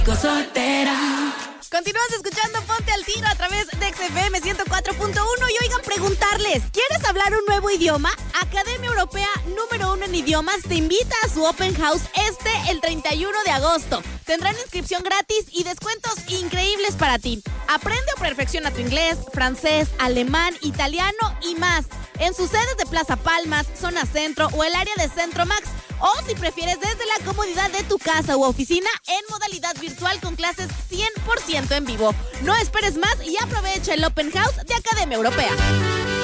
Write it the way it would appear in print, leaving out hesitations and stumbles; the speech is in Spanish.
Soltera. Continúas escuchando Ponte al Tiro a través de XFM 104.1 y oigan, preguntarles, ¿quieres hablar un nuevo idioma? Academia Europea número 1 en idiomas te invita a su Open House el 31 de agosto. Tendrán inscripción gratis y descuentos increíbles para ti. Aprende o perfecciona tu inglés, francés, alemán, italiano y más. En sus sedes de Plaza Palmas, Zona Centro o el área de Centro Max. O si prefieres desde la comodidad de tu casa u oficina en modalidad virtual con clases 100% en vivo. No esperes más y aprovecha el Open House de Academia Europea.